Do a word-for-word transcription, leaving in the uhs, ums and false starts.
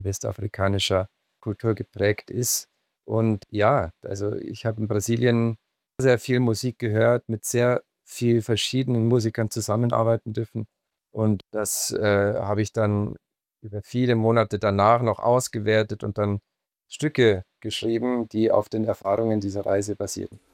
westafrikanischer Kultur geprägt ist. Und ja, also ich habe in Brasilien sehr viel Musik gehört, mit sehr viel verschiedenen Musikern zusammenarbeiten dürfen. Und das, äh, habe ich dann über viele Monate danach noch ausgewertet und dann Stücke geschrieben, die auf den Erfahrungen dieser Reise basieren.